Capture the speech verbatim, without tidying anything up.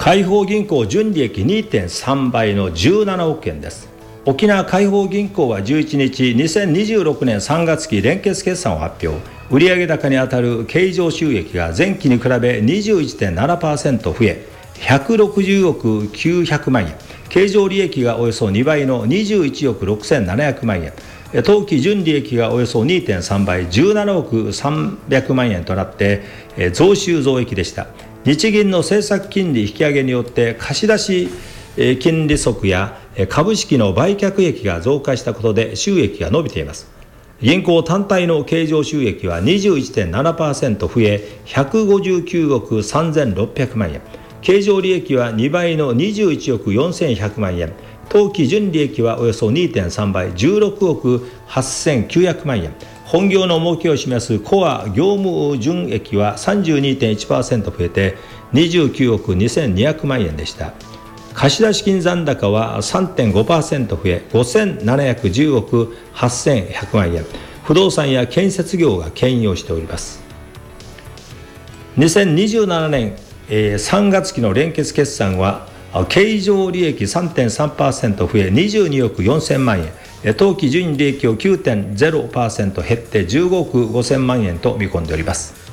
開放銀行純利益 にてんさん 倍のじゅうななおくえんです。沖縄開放銀行はじゅういちにち、にせんにじゅうろくねんさんがつ期連結決算を発表。売上高にあたる経常収益が前期に比べ にじゅういってんななパーセント 増えひゃくろくじゅうおくきゅうひゃくまんえん、経常利益がおよそにばいのにじゅういちおくろくせんななひゃくまんえん、当期純利益がおよそ にてんさん 倍じゅうななおくさんびゃくまんえんとなって増収増益でした。日銀の政策金利引き上げによって貸出金利則や株式の売却益が増加したことで収益が伸びています。銀行単体の経常収益は にじゅういってんななパーセント 増えひゃくごじゅうきゅうおくさんぜんろっぴゃくまんえん、経常利益はにばいのにじゅういちおくよんせんひゃくまんえん、当期純利益はおよそ にてんさん 倍じゅうろくおくはっせんきゅうひゃくまんえん、本業の儲けを示すコア業務純益は さんじゅうにてんいちパーセント 増えてにじゅうきゅうおくにせんにひゃくまんえんでした。貸出金残高は さんてんごパーセント 増えごせんななひゃくじゅうおくはっせんひゃくまんえん、不動産や建設業が牽引をしております。にせんにじゅうななねん、えー、さんがつ期の連結決算は経常利益 さんてんさんパーセント 増えにじゅうにおくよんせんまんえん、当期純利益を きゅうてんゼロパーセント 減ってじゅうごおくごせんまんえんと見込んでおります。